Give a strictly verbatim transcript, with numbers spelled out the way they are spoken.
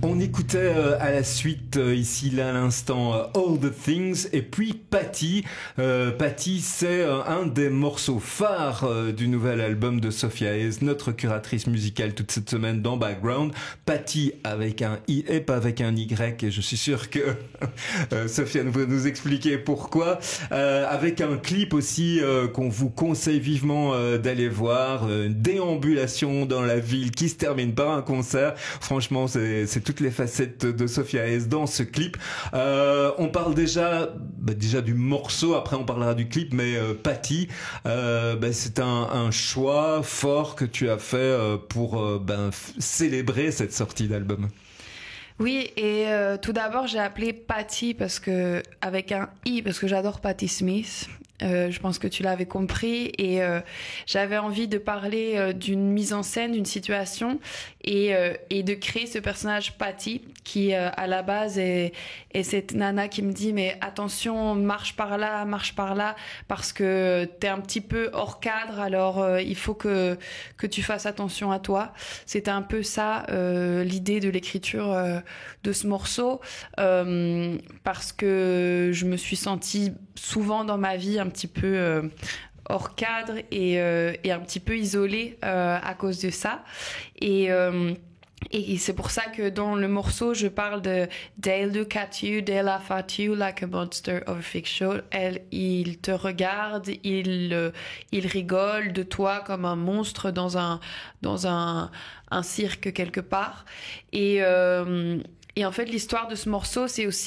On écoutait euh, à la suite, euh, ici, là, à l'instant, euh, All the Things, et puis Patty. Euh, Patty, c'est euh, un des morceaux phares euh, du nouvel album de Sophia Hayes, notre curatrice musicale toute cette semaine dans Background. Patty avec un I et pas avec un Y, et je suis sûr que euh, Sophia va nous expliquer pourquoi. Euh, avec un clip aussi euh, qu'on vous conseille vivement euh, d'aller voir, euh, une déambulation dans la ville qui se termine par un concert. Franchement, c'est, c'est toutes les facettes de Sophia Hayes dans ce clip. Euh, on parle déjà, bah, déjà du morceau, après on parlera du clip, mais euh, Patty, euh, bah, c'est un, un choix fort que tu as fait euh, pour euh, ben, f- célébrer cette sortie d'album. Oui, et euh, tout d'abord, j'ai appelé Patty parce que, avec un I, parce que j'adore Patti Smith. Euh, je pense que tu l'avais compris. Et euh, j'avais envie de parler euh, d'une mise en scène, d'une situation, et, euh, et de créer ce personnage Patty, qui euh, à la base est, est cette nana qui me dit mais attention, marche par là, marche par là, parce que t'es un petit peu hors cadre, alors euh, il faut que, que tu fasses attention à toi. C'était un peu ça euh, l'idée de l'écriture euh, de ce morceau, euh, parce que je me suis sentie souvent dans ma vie un petit peu euh, hors cadre et, euh, et un petit peu isolée euh, à cause de ça. Et euh, Et c'est pour ça que dans le morceau, je parle de They look at you, they laugh at you like a monster of a fiction. Elle, il te regarde, il, euh, il rigole de toi comme un monstre dans un, dans un, un cirque quelque part. Et, euh, et en fait, l'histoire de ce morceau, c'est aussi